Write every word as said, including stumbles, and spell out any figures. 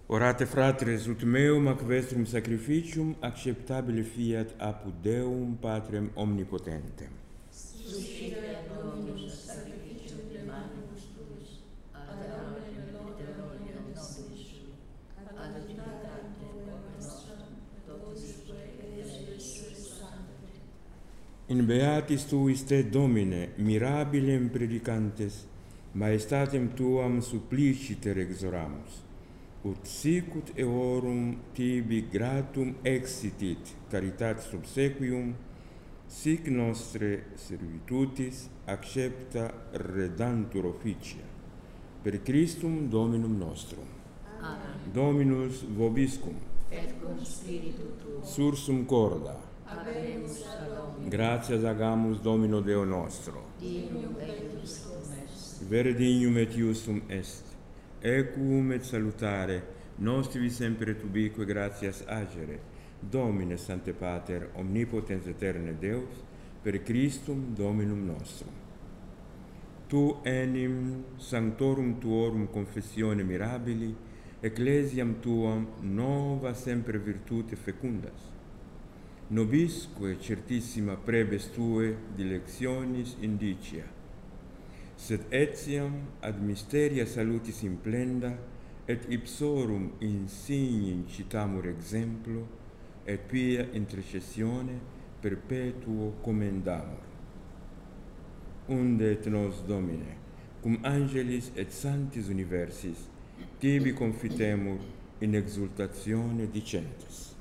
Orate fratres ut meum ac vestrum sacrificium acceptabile fiat apud Deum Patrem omnipotentem. Suscite Dominus sacrificium de manibus tuis, ad autem gloria nobis, ad utilitate nostram, totus Jesu Sancte. In beatis tuis te, Domine, mirabilem predicantes, maestatem tuam suppliciter exoramus, ut sicut eorum tibi gratum exitit caritatis obsequium, sic nostre servitutis accepta redantur officia. Per Christum Dominum nostrum. Amen. Dominus vobiscum. Et cum spiritu tuo. Sursum corda. Habemus ad Domino. Gratias agamus Domino Deo nostro. Dignum et justum est. Vere dignum et justum est. Equum et salutare, nostri sempre tubique gratias agere, Domine Sancte Pater, omnipotens eterne Deus, per Christum Dominum nostrum. Tu enim sanctorum tuorum confessione mirabili, ecclesiam tuam nova sempre virtute fecundas. Nobisque certissima prebes tue dilectionis indicia, sed etiam ad mysteria salutis implenda, et ipsorum insigni citamur exemplo, et pia intercessione perpetuo commendamur. Unde et nos, Domine, cum angelis et sanctis universis, tibi confitemur in exultatione dicentes.